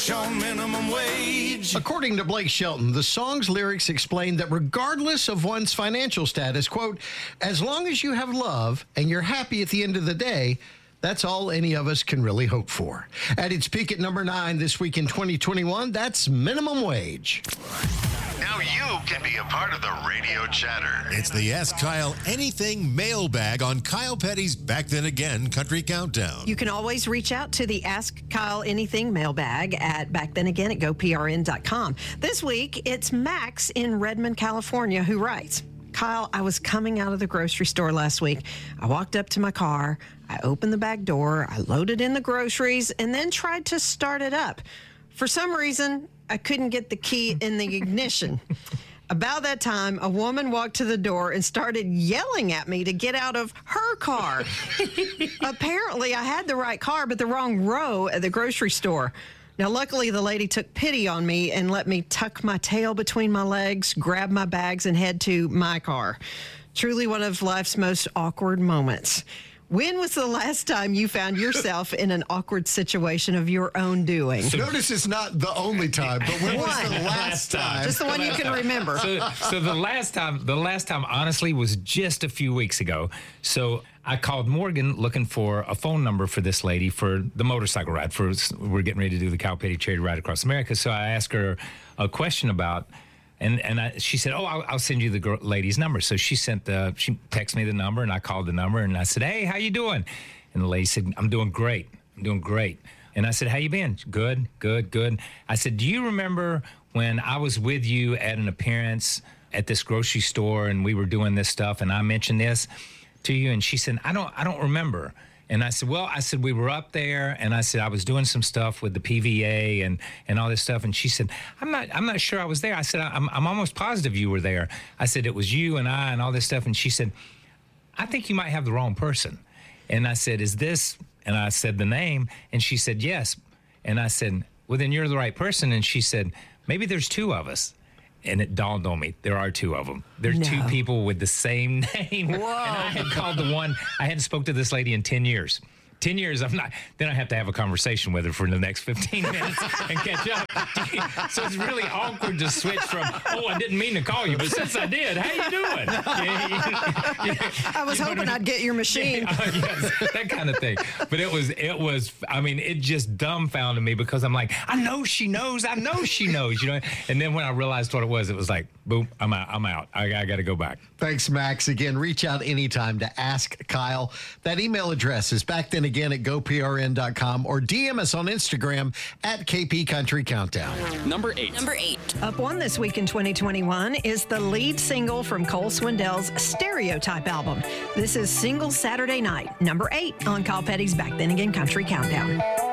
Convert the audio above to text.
push on minimum wage. According to Blake Shelton, the song's lyrics explain that regardless of one's financial status, quote, as long as you have love and you're happy at the end of the day, that's all any of us can really hope for. At its peak at number 9 this week in 2021, that's Minimum Wage. Now you can be a part of the radio chatter. It's the Ask Kyle Anything mailbag on Kyle Petty's Back Then Again Country Countdown. You can always reach out to the Ask Kyle Anything mailbag at backthenagain@goprn.com. This week, it's Max in Redmond, California, who writes, Kyle, I was coming out of the grocery store last week. I walked up to my car. I opened the back door. I loaded in the groceries and then tried to start it up. For some reason, I couldn't get the key in the ignition. About that time, a woman walked to the door and started yelling at me to get out of her car. Apparently, I had the right car, but the wrong row at the grocery store. Now, luckily, the lady took pity on me and let me tuck my tail between my legs, grab my bags, and head to my car. Truly one of life's most awkward moments. When was the last time you found yourself in an awkward situation of your own doing? Notice it's not the only time, but when was the last time? Just the one you can remember. So the last time, honestly, was just a few weeks ago. So I called Morgan looking for a phone number for this lady for the motorcycle ride. We're getting ready to do the Kyle Petty Charity Ride Across America. So I asked her a question about. She said, I'll send you the lady's number. So she texted me the number, and I called the number, and I said, hey, how you doing? And the lady said, I'm doing great. And I said, how you been? Good. I said, do you remember when I was with you at an appearance at this grocery store, and we were doing this stuff, and I mentioned this to you? And she said, I don't remember. And I said, we were up there, and I said, I was doing some stuff with the PVA and all this stuff. And she said, I'm not sure I was there. I said, I'm almost positive you were there. I said, it was you and I and all this stuff. And she said, I think you might have the wrong person. And I said, is this? And I said the name, and she said, yes. And I said, well, then you're the right person. And she said, maybe there's two of us. And it dawned on me, there are two of them. There's two people with the same name. Whoa. And I had called the one, I hadn't spoke to this lady in 10 years. 10 years, then I have to have a conversation with her for the next 15 minutes and catch up. So it's really awkward to switch from, I didn't mean to call you, but since I did, how you doing? I was hoping I'd get your machine. Yes, that kind of thing. But it just dumbfounded me because I'm like, I know she knows, you know? And then when I realized what it was like, boom, I'm out. I got to go back. Thanks, Max. Again, reach out anytime to Ask Kyle. That email address is backthenagain@goprn.com or DM us on Instagram at KP Country Countdown. Number 8. Up one this week in 2021 is the lead single from Cole Swindell's Stereotype album. This is Single Saturday Night, number 8 on Kyle Petty's Back Then Again Country Countdown.